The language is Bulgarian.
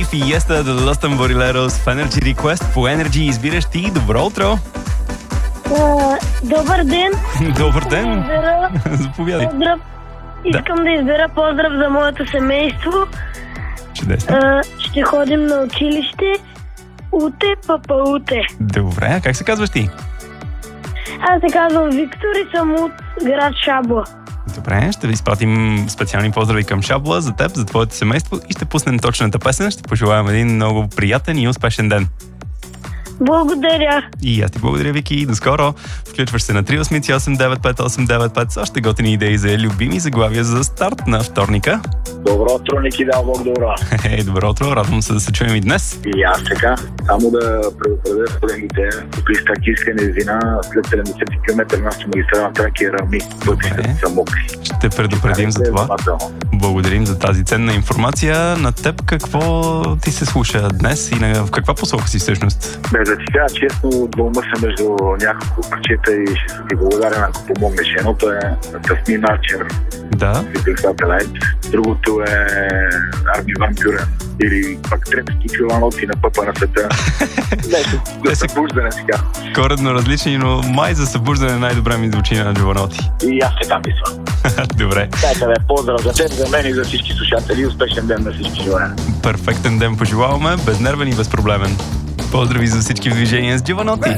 Fiesta de los Tamborileros в Energy Request по Energy избираш ти. Добро утро! Добър ден! Добър ден! Заповядай. Поздрав. Искам да избера поздрав за моето семейство. Чудесно. Ще ходим на училище. Уте, папа, уте. Добре, а как се казваш ти? Аз се казвам Виктор и съм от град Шабла. Добре, ще ви изпратим специални поздрави към Шабла за теб, за твоето семейство и ще пуснем точната песен. Ще пожелаем един много приятен и успешен ден. Благодаря. И аз ти благодаря, Вики. До скоро. Включваш се на 388-95895 с още готини идеи за любими заглавия за старт на вторника. Добро утро, Ники, дал Бог добро. Добро утро, радвам се да се чуем и днес. И аз така, само да предупредя колегите, при стаки искане зина след 70 км на автомагистрална Тракия Рами, пътищата са мокри. Ще предупредим за това. Благодарим за тази ценна информация. На теб какво ти се слуша днес и в каква посока си всъщност? Да ти кажа честно, двома са между няколко парчета и ще ти благодарен, ако помогнеш. Едното е Тасмин Арчер, Да. другото е Арми Ван Бюрен или пак третото Джованоти на пъпа на света. Нещо за събуждане сега. Коренно различни, но май за събуждане най-добре ми звучи на Джованоти. И аз така мисля. Добре. Дайте да поздрав за теб, за мен и за всички слушатели. Успешен ден на всички желая. Перфектен ден пожелаваме, безнервен и безпроблемен. Поздрави за всички в движение с Джованоти.